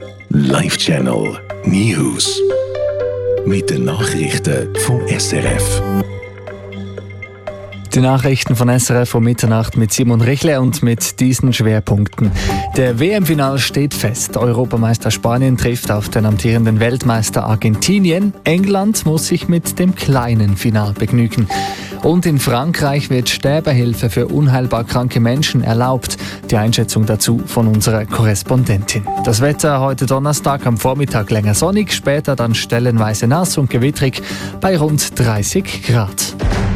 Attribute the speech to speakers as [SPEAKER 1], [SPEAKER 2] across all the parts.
[SPEAKER 1] Live-Channel News. Mit den Nachrichten von SRF.
[SPEAKER 2] Die Nachrichten von SRF um Mitternacht mit Simon Richle und mit diesen Schwerpunkten. Der WM-Final steht fest. Europameister Spanien trifft auf den amtierenden Weltmeister Argentinien. England muss sich mit dem kleinen Final begnügen. Und in Frankreich wird Sterbehilfe für unheilbar kranke Menschen erlaubt. Die Einschätzung dazu von unserer Korrespondentin. Das Wetter heute Donnerstag am Vormittag länger sonnig, später dann stellenweise nass und gewittrig bei rund 30 Grad.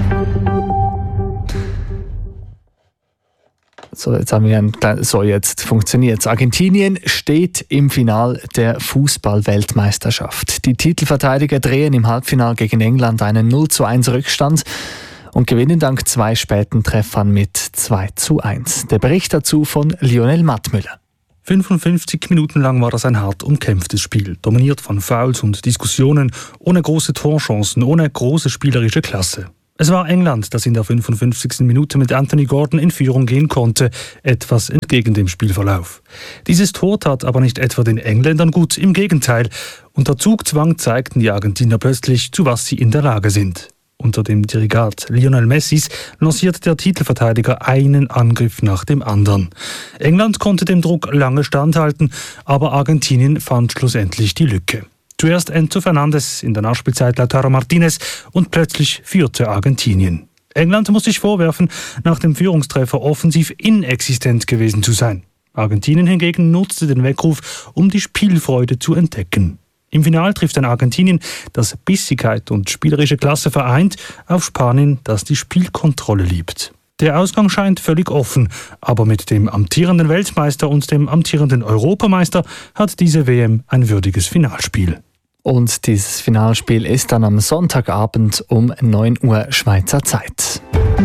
[SPEAKER 2] Jetzt funktioniert's. Argentinien steht im Final der Fußball-Weltmeisterschaft. Die Titelverteidiger drehen im Halbfinale gegen England einen 0:1 Rückstand und gewinnen dank 2 späten Treffern mit 2:1. Der Bericht dazu von Lionel Mattmüller.
[SPEAKER 3] 55 Minuten lang war das ein hart umkämpftes Spiel, dominiert von Fouls und Diskussionen, ohne große Torchancen, ohne große spielerische Klasse. Es war England, das in der 55. Minute mit Anthony Gordon in Führung gehen konnte, etwas entgegen dem Spielverlauf. Dieses Tor tat aber nicht etwa den Engländern gut, im Gegenteil. Unter Zugzwang zeigten die Argentinier plötzlich, zu was sie in der Lage sind. Unter dem Dirigat Lionel Messis lancierte der Titelverteidiger einen Angriff nach dem anderen. England konnte dem Druck lange standhalten, aber Argentinien fand schlussendlich die Lücke. Zuerst Enzo Fernandes, in der Nachspielzeit Lautaro Martinez und plötzlich führte Argentinien. England muss sich vorwerfen, nach dem Führungstreffer offensiv inexistent gewesen zu sein. Argentinien hingegen nutzte den Weckruf, um die Spielfreude zu entdecken. Im Finale trifft ein Argentinien, das Bissigkeit und spielerische Klasse vereint, auf Spanien, das die Spielkontrolle liebt. Der Ausgang scheint völlig offen, aber mit dem amtierenden Weltmeister und dem amtierenden Europameister hat diese WM ein würdiges Finalspiel.
[SPEAKER 2] Und dieses Finalspiel ist dann am Sonntagabend um 9 Uhr Schweizer Zeit.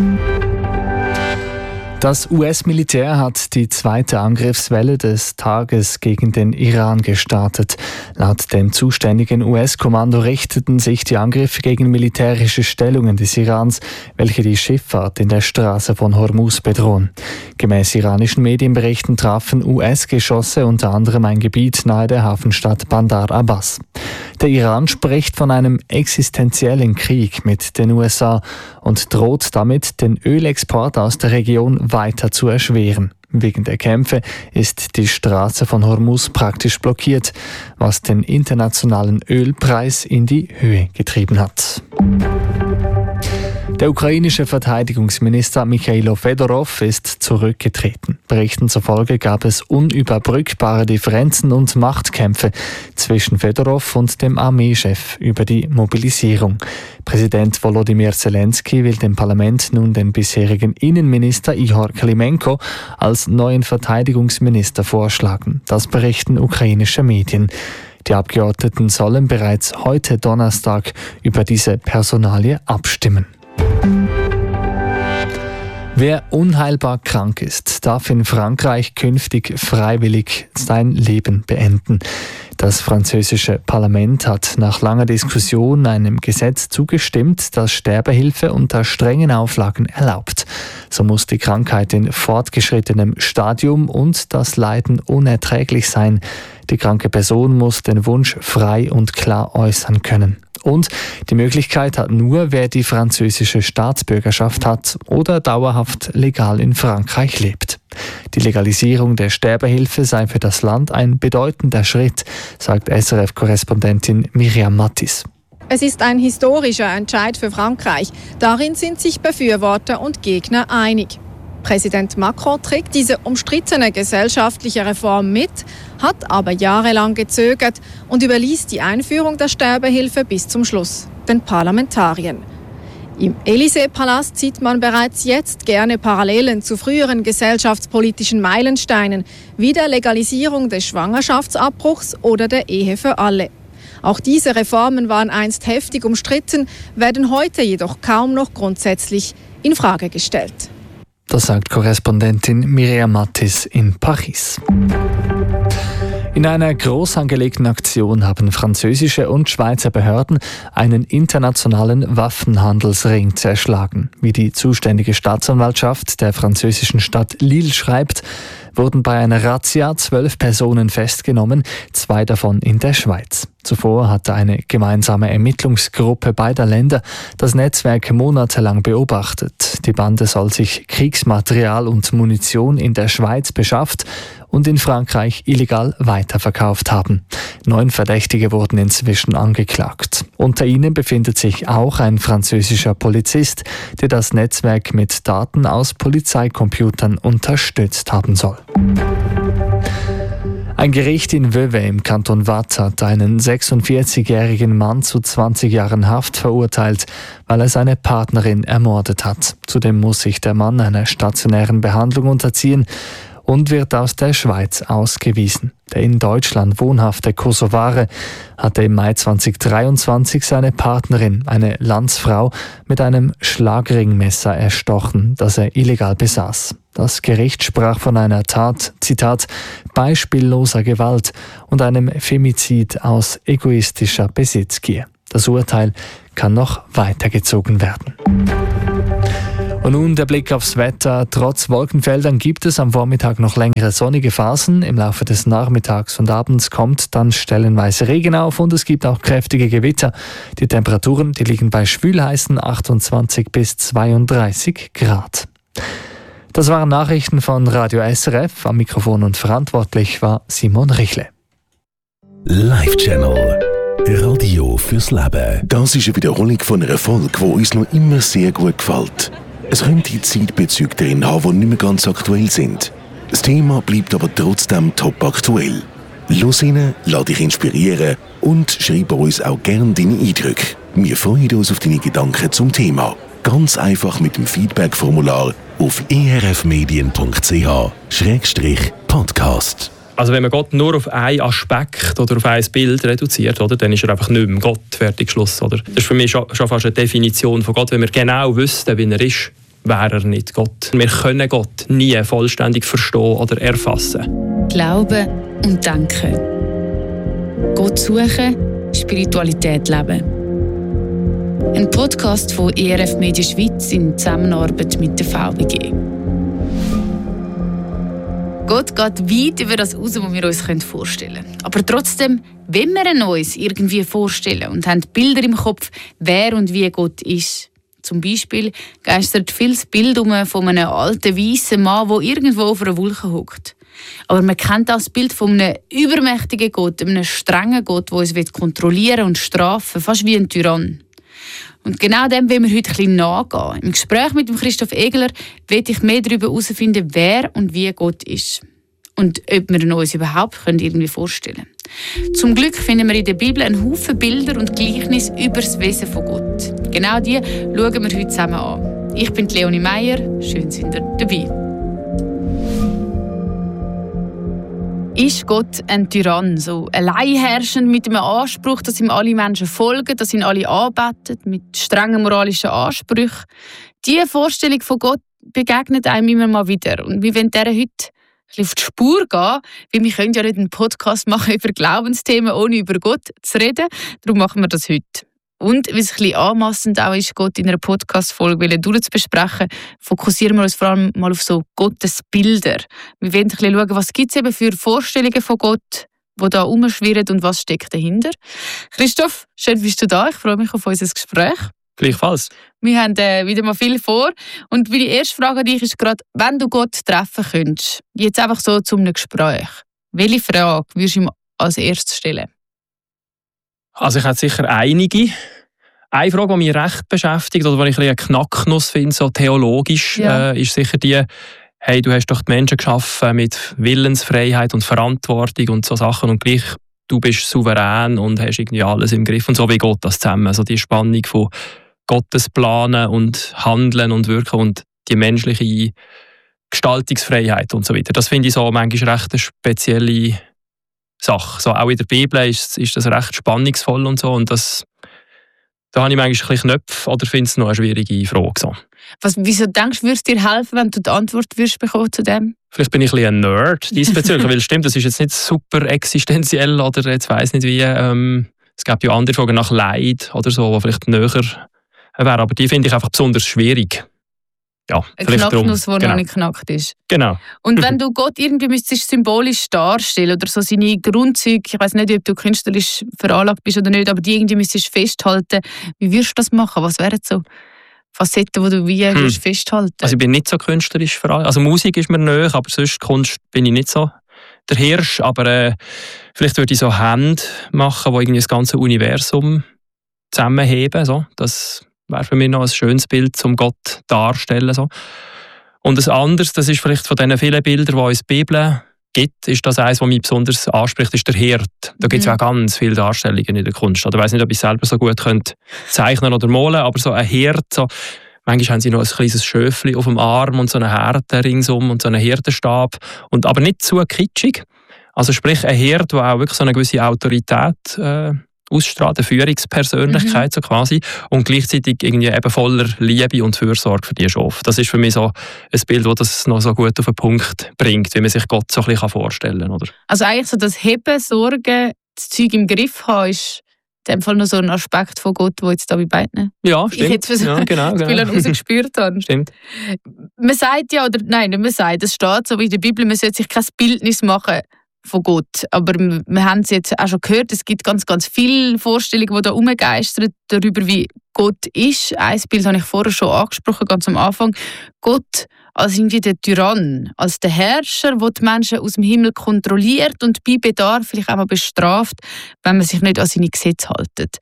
[SPEAKER 2] Das US-Militär hat die zweite Angriffswelle des Tages gegen den Iran gestartet. Laut dem zuständigen US-Kommando richteten sich die Angriffe gegen militärische Stellungen des Irans, welche die Schifffahrt in der Straße von Hormuz bedrohen. Gemäß iranischen Medienberichten trafen US-Geschosse unter anderem ein Gebiet nahe der Hafenstadt Bandar Abbas. Der Iran spricht von einem existenziellen Krieg mit den USA und droht damit, den Ölexport aus der Region weiter zu erschweren. Wegen der Kämpfe ist die Straße von Hormuz praktisch blockiert, was den internationalen Ölpreis in die Höhe getrieben hat. Der ukrainische Verteidigungsminister Michailo Fedorov ist zurückgetreten. Berichten zufolge gab es unüberbrückbare Differenzen und Machtkämpfe zwischen Fedorov und dem Armeechef über die Mobilisierung. Präsident Volodymyr Zelensky will dem Parlament nun den bisherigen Innenminister Ihor Klimenko als neuen Verteidigungsminister vorschlagen. Das berichten ukrainische Medien. Die Abgeordneten sollen bereits heute Donnerstag über diese Personalie abstimmen. Wer unheilbar krank ist, darf in Frankreich künftig freiwillig sein Leben beenden. Das französische Parlament hat nach langer Diskussion einem Gesetz zugestimmt, das Sterbehilfe unter strengen Auflagen erlaubt. So muss die Krankheit in fortgeschrittenem Stadium und das Leiden unerträglich sein. Die kranke Person muss den Wunsch frei und klar äußern können. Und die Möglichkeit hat nur, wer die französische Staatsbürgerschaft hat oder dauerhaft legal in Frankreich lebt. Die Legalisierung der Sterbehilfe sei für das Land ein bedeutender Schritt, sagt SRF-Korrespondentin Miriam Mattis.
[SPEAKER 4] Es ist ein historischer Entscheid für Frankreich. Darin sind sich Befürworter und Gegner einig. Präsident Macron trägt diese umstrittene gesellschaftliche Reform mit, hat aber jahrelang gezögert und überließ die Einführung der Sterbehilfe bis zum Schluss den Parlamentariern. Im Élysée-Palast sieht man bereits jetzt gerne Parallelen zu früheren gesellschaftspolitischen Meilensteinen, wie der Legalisierung des Schwangerschaftsabbruchs oder der Ehe für alle. Auch diese Reformen waren einst heftig umstritten, werden heute jedoch kaum noch grundsätzlich in Frage gestellt.
[SPEAKER 2] Das sagt Korrespondentin Miriam Mattis in Paris. In einer groß angelegten Aktion haben französische und Schweizer Behörden einen internationalen Waffenhandelsring zerschlagen. Wie die zuständige Staatsanwaltschaft der französischen Stadt Lille schreibt, wurden bei einer Razzia 12 Personen festgenommen, 2 davon in der Schweiz. Zuvor hatte eine gemeinsame Ermittlungsgruppe beider Länder das Netzwerk monatelang beobachtet. Die Bande soll sich Kriegsmaterial und Munition in der Schweiz beschafft und in Frankreich illegal weiterverkauft haben. 9 Verdächtige wurden inzwischen angeklagt. Unter ihnen befindet sich auch ein französischer Polizist, der das Netzwerk mit Daten aus Polizeicomputern unterstützt haben soll. Ein Gericht in Vevey im Kanton Waadt hat einen 46-jährigen Mann zu 20 Jahren Haft verurteilt, weil er seine Partnerin ermordet hat. Zudem muss sich der Mann einer stationären Behandlung unterziehen und wird aus der Schweiz ausgewiesen. Der in Deutschland wohnhafte Kosovare hatte im Mai 2023 seine Partnerin, eine Landsfrau, mit einem Schlagringmesser erstochen, das er illegal besaß. Das Gericht sprach von einer Tat, Zitat, beispielloser Gewalt und einem Femizid aus egoistischer Besitzgier. Das Urteil kann noch weitergezogen werden. Und nun der Blick aufs Wetter. Trotz Wolkenfeldern gibt es am Vormittag noch längere sonnige Phasen. Im Laufe des Nachmittags und Abends kommt dann stellenweise Regen auf und es gibt auch kräftige Gewitter. Die Temperaturen, die liegen bei schwülheißen 28 bis 32 Grad. Das waren Nachrichten von Radio SRF. Am Mikrofon und verantwortlich war Simon Richle.
[SPEAKER 1] Live-Channel. Radio fürs Leben. Das ist eine Wiederholung von einer Folge, die uns noch immer sehr gut gefällt. Es könnte Zeitbezüge drin haben, die nicht mehr ganz aktuell sind. Das Thema bleibt aber trotzdem top aktuell. Los rein, lass dich inspirieren und schreib uns auch gerne deine Eindrücke. Wir freuen uns auf deine Gedanken zum Thema. Ganz einfach mit dem Feedback-Formular auf erfmedien.ch/podcast.
[SPEAKER 5] Also wenn man Gott nur auf einen Aspekt oder auf ein Bild reduziert, oder, dann ist er einfach nicht mehr Gott, fertig, Schluss. Oder? Das ist für mich schon fast eine Definition von Gott. Wenn wir genau wüssten, wie er ist, wäre er nicht Gott. Wir können Gott nie vollständig verstehen oder erfassen.
[SPEAKER 6] Glauben und denken. Gott suchen, Spiritualität leben. Ein Podcast von ERF Media Schweiz in Zusammenarbeit mit der VBG. Gott geht weit über das raus, was wir uns vorstellen können. Aber trotzdem, wenn wir ihn uns irgendwie vorstellen und haben Bilder im Kopf, wer und wie Gott ist. Zum Beispiel geistert viel das Bild von einem alten, weißen Mann, der irgendwo auf einer Wolke hockt. Aber man kennt auch das Bild von einem übermächtigen Gott, einem strengen Gott, der uns kontrollieren und strafen, fast wie ein Tyrann. Und genau dem wollen wir heute ein bisschen nachgehen. Im Gespräch mit dem Christoph Egler will ich mehr darüber herausfinden, wer und wie Gott ist. Und ob wir ihn uns überhaupt irgendwie vorstellen können. Zum Glück finden wir in der Bibel einen Haufen Bilder und Gleichnisse über das Wesen von Gott. Genau die schauen wir heute zusammen an. Ich bin Leonie Meier, schön sind ihr dabei. Ist Gott ein Tyrann, so alleinherrschend mit einem Anspruch, dass ihm alle Menschen folgen, dass ihn alle anbeten, mit strengen moralischen Ansprüchen? Diese Vorstellung von Gott begegnet einem immer mal wieder. Und wir wollen dieser heute auf die Spur gehen, weil wir können ja nicht einen Podcast machen über Glaubensthemen, ohne über Gott zu reden. Darum machen wir das heute. Und weil es ein bisschen anmassend auch ist, Gott in einer Podcast-Folge durchzubesprechen, fokussieren wir uns vor allem mal auf so Gottesbilder. Wir wollen ein bisschen schauen, was gibt es eben für Vorstellungen von Gott, die da herumschwirren und was steckt dahinter. Christoph, schön bist du da. Ich freue mich auf unser Gespräch.
[SPEAKER 5] Gleichfalls.
[SPEAKER 6] Wir haben wieder mal viel vor. Und meine erste Frage an dich ist gerade, wenn du Gott treffen könntest, jetzt einfach so zu einem Gespräch, welche Frage würdest du ihm als erstes stellen?
[SPEAKER 5] Also ich habe sicher einige. Eine Frage, die mich recht beschäftigt oder die ich einen Knacknuss finde, so theologisch, ist sicher die, hey, du hast doch die Menschen geschaffen mit Willensfreiheit und Verantwortung und so Sachen und gleich du bist souverän und hast irgendwie alles im Griff und so wie Gott das zusammen. Also die Spannung von Gottes Planen und Handeln und Wirken und die menschliche Gestaltungsfreiheit und so weiter. Das finde ich so manchmal recht eine spezielle Sache. So, auch in der Bibel ist das recht spannungsvoll und so. Und da habe ich manchmal ein bisschen Knöpfe oder finde es noch eine schwierige Frage. So.
[SPEAKER 6] Wieso denkst du, würde es dir helfen, wenn du die Antwort würdest bekommen zu dem?
[SPEAKER 5] Vielleicht bin ich ein bisschen ein Nerd diesbezüglich, weil stimmt, das ist jetzt nicht super existenziell oder jetzt weiss nicht wie. Es gibt ja andere Fragen nach Leid oder so, die vielleicht näher wären, aber die finde ich einfach besonders schwierig. ja,
[SPEAKER 6] eine Knacknuss, die noch nicht geknackt ist.
[SPEAKER 5] Genau.
[SPEAKER 6] Und wenn du Gott irgendwie müsstest symbolisch darstellen oder so seine Grundzüge, ich weiß nicht, ob du künstlerisch veranlagt bist oder nicht, aber die irgendwie müsstest festhalten, wie würdest du das machen? Was wären so Facetten, die du würdest festhalten?
[SPEAKER 5] Also ich bin nicht so künstlerisch veranlagt. Also Musik ist mir nahe, aber sonst Kunst bin ich nicht so der Hirsch. Aber vielleicht würde ich so Hände machen, die irgendwie das ganze Universum zusammenheben. So. Das wäre für mich noch ein schönes Bild, um Gott darzustellen. So. Und ein anderes, das ist vielleicht von diesen vielen Bildern, die uns die Bibel gibt, ist das eines, was mich besonders anspricht, ist der Hirt. Da gibt es auch ganz viele Darstellungen in der Kunst. Ich weiß nicht, ob ich selber so gut zeichnen oder malen, aber so ein Hirt, so, manchmal haben sie noch ein kleines Schöfli auf dem Arm und so eine Härte ringsum und so einen Hirtenstab. Aber nicht zu kitschig. Also sprich, ein Hirt, der auch wirklich so eine gewisse Autorität ausstrahlt, eine Führungspersönlichkeit so quasi, und gleichzeitig irgendwie eben voller Liebe und Fürsorge für die Schafe. Das ist für mich so ein Bild, das das noch so gut auf den Punkt bringt, wie man sich Gott so ein bisschen vorstellen kann. Oder?
[SPEAKER 6] Also eigentlich so das Heben, Sorgen, das Zeug im Griff haben, ist in dem Fall noch so ein Aspekt von Gott, der jetzt da bei beiden
[SPEAKER 5] ja, stimmt.
[SPEAKER 6] Ich jetzt
[SPEAKER 5] ja, genau.
[SPEAKER 6] rausgespürt habe.
[SPEAKER 5] Stimmt.
[SPEAKER 6] Man sagt ja, oder nein, nicht man sagt, es steht so wie in der Bibel, man sollte sich kein Bildnis machen von Gott. Aber wir haben es jetzt auch schon gehört, es gibt ganz, ganz viele Vorstellungen, die da herumgeistern darüber, wie Gott ist. Ein Bild habe ich vorher schon angesprochen, ganz am Anfang. Gott als irgendwie der Tyrann, als der Herrscher, der die Menschen aus dem Himmel kontrolliert und bei Bedarf vielleicht auch mal bestraft, wenn man sich nicht an seine Gesetze hält.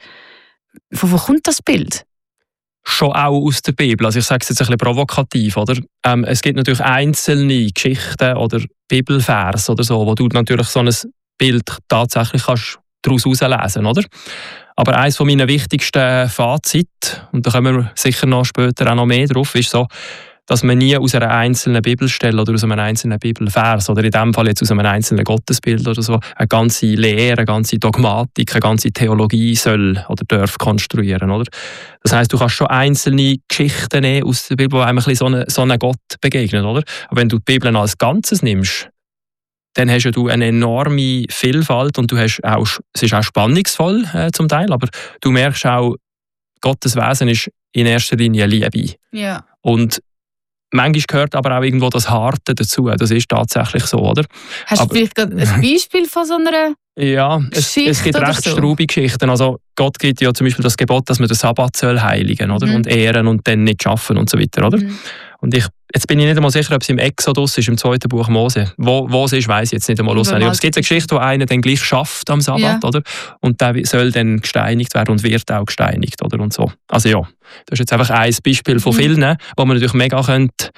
[SPEAKER 6] Von wo kommt das Bild?
[SPEAKER 5] Schon auch aus der Bibel. Also ich sage es jetzt ein bisschen provokativ, oder? Es gibt natürlich einzelne Geschichten oder Bibelvers oder so, wo du natürlich so ein Bild tatsächlich kannst daraus herauslesen, oder? Aber eines meiner wichtigsten Fazit, und da kommen wir sicher noch später auch noch mehr drauf, ist so, dass man nie aus einer einzelnen Bibelstelle oder aus einem einzelnen Bibelvers oder in dem Fall jetzt aus einem einzelnen Gottesbild oder so eine ganze Lehre, eine ganze Dogmatik, eine ganze Theologie soll oder darf konstruieren, oder? Das heisst, du kannst schon einzelne Geschichten nehmen aus der Bibel, die einem ein bisschen so einem Gott begegnen, oder? Aber wenn du die Bibel als Ganzes nimmst, dann hast du eine enorme Vielfalt und es ist auch spannungsvoll zum Teil, aber du merkst auch, Gottes Wesen ist in erster Linie Liebe.
[SPEAKER 6] Ja.
[SPEAKER 5] Und manchmal gehört aber auch irgendwo das Harte dazu. Das ist tatsächlich so, oder?
[SPEAKER 6] Hast du vielleicht ein Beispiel von so einer Geschichte?
[SPEAKER 5] Es gibt recht
[SPEAKER 6] so?
[SPEAKER 5] straube Geschichten. Also Gott gibt ja zum Beispiel das Gebot, dass man den Sabbat soll heiligen, oder? Und ehren und dann nicht schaffen und so weiter, oder? Und jetzt bin ich nicht einmal sicher, ob es im Exodus ist, im 2. Buch Mose. Wo es ist, weiss ich jetzt nicht einmal auswendig. Aber es gibt eine Geschichte, wo einer dann gleich schafft am Sabbat, oder? Und der soll dann gesteinigt werden und wird auch gesteinigt, oder? Und so. Also ja, das ist jetzt einfach ein Beispiel von vielen, wo man natürlich mega könnte,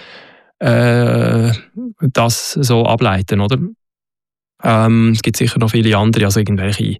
[SPEAKER 5] das so ableiten, oder? Es gibt sicher noch viele andere, also irgendwelche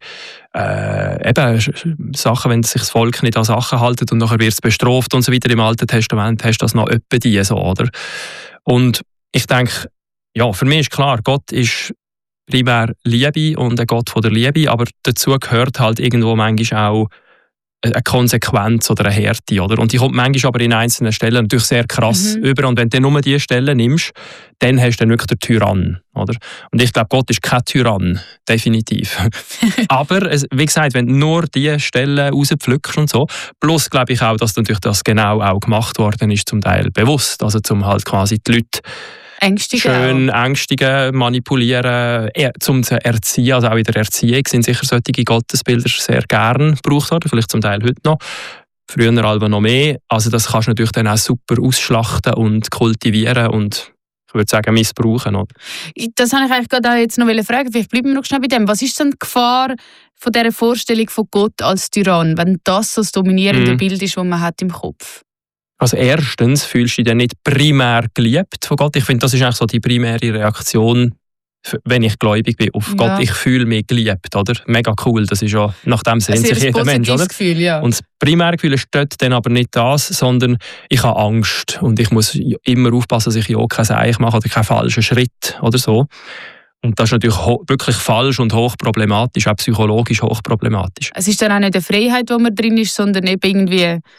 [SPEAKER 5] Sachen, wenn sich das Volk nicht an Sachen hält und nachher wird es bestraft und so weiter. Im Alten Testament hast du das noch öppe die so, oder? Und ich denke, ja, für mich ist klar, Gott ist primär Liebe und ein Gott von der Liebe, aber dazu gehört halt irgendwo manchmal auch eine Konsequenz oder eine Härte, oder? Und die kommt manchmal aber in einzelnen Stellen natürlich sehr krass über. Und wenn du nur diese Stellen nimmst, dann hast du dann wirklich den Tyrann, oder? Und ich glaube, Gott ist kein Tyrann, definitiv. Aber, wie gesagt, wenn du nur diese Stellen rauspflückst und so, plus glaube ich auch, dass natürlich das genau auch gemacht worden ist, zum Teil bewusst, also zum halt quasi die Leute ängstigen, manipulieren, zum zu erziehen. Also auch in der Erziehung sind sicher solche Gottesbilder sehr gern gebraucht worden, vielleicht zum Teil heute noch. Früher aber noch mehr. Also das kannst du natürlich dann auch super ausschlachten und kultivieren und ich würde sagen missbrauchen. Oder?
[SPEAKER 6] Das habe ich eigentlich gerade jetzt noch fragen. Vielleicht bleiben wir noch schnell bei dem. Was ist denn die Gefahr von dieser Vorstellung von Gott als Tyrann, wenn das so das dominierende Bild ist, das man hat im Kopf?
[SPEAKER 5] Also erstens fühlst du dich dann nicht primär geliebt von Gott. Ich finde, das ist eigentlich so die primäre Reaktion, wenn ich gläubig bin, auf Gott. Ich fühle mich geliebt, oder? Mega cool, das ist ja, nach dem sehnt sich jeder Mensch, oder?
[SPEAKER 6] Gefühl, ja.
[SPEAKER 5] Und das Primärgefühl ist dort dann aber nicht das, sondern ich habe Angst und ich muss immer aufpassen, dass ich ja kein Seich mache oder keinen falschen Schritt oder so. Und das ist natürlich wirklich falsch und hochproblematisch, auch psychologisch hochproblematisch.
[SPEAKER 6] Es ist dann auch nicht eine Freiheit, wo man drin ist, sondern eben irgendwie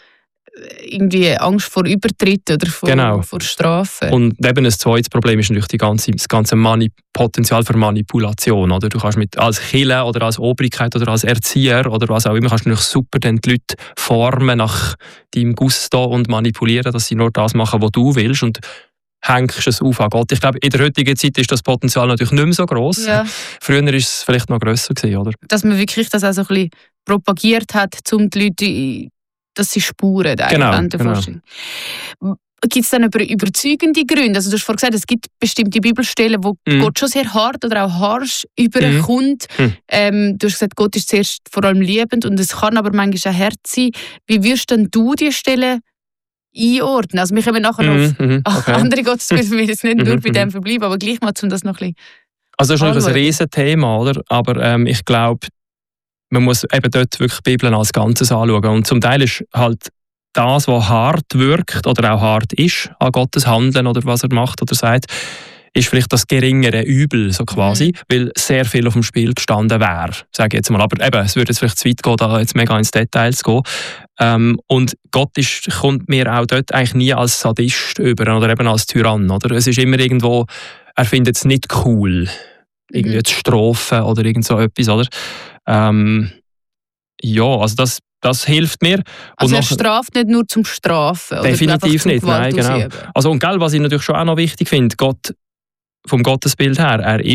[SPEAKER 6] irgendwie Angst vor Übertritten oder vor Strafen.
[SPEAKER 5] Und eben ein zweites Problem ist natürlich das ganze Potenzial für Manipulation. Oder? Du kannst als Kirche oder als Obrigkeit oder als Erzieher oder was auch immer, kannst du natürlich super die Leute formen nach deinem Gusto und manipulieren, dass sie nur das machen, was du willst. Und hängst es auf an Gott. Ich glaube, in der heutigen Zeit ist das Potenzial natürlich nicht mehr so gross. Ja. Früher war es vielleicht noch grösser gewesen, oder?
[SPEAKER 6] Dass man wirklich das auch so ein bisschen propagiert hat, um die Leute, dass sie spuren.
[SPEAKER 5] Genau.
[SPEAKER 6] Gibt es dann überzeugende Gründe? Also du hast vorhin gesagt, es gibt bestimmte Bibelstellen, wo Gott schon sehr hart oder auch harsch überkommt. Du hast gesagt, Gott ist zuerst vor allem liebend und es kann aber manchmal auch hart sein. Wie würdest denn du diese Stellen einordnen? Also wir kommen nachher auf andere Gottesbilder, wir müssen jetzt nicht nur bei dem verbleiben, aber gleich mal, um das noch ein bisschen
[SPEAKER 5] also das ist natürlich ein Riesenthema, oder? Aber ich glaube, man muss eben dort wirklich die Bibel als Ganzes anschauen. Und zum Teil ist halt das, was hart wirkt oder auch hart ist an Gottes Handeln oder was er macht oder sagt, ist vielleicht das geringere Übel, so quasi, weil sehr viel auf dem Spiel gestanden wäre, sage ich jetzt mal. Aber eben, es würde jetzt vielleicht zu weit gehen, da jetzt mega ins Detail zu gehen. Und Gott kommt mir auch dort eigentlich nie als Sadist über oder eben als Tyrann. Oder? Es ist immer irgendwo, er findet es nicht cool, irgendwie zu strafen oder irgend so etwas, oder? Ja, also das hilft mir.
[SPEAKER 6] Also er straft nicht nur zum Strafen?
[SPEAKER 5] Definitiv nicht, nein, genau. Also und gell, was ich natürlich schon auch noch wichtig finde, vom Gottesbild her, er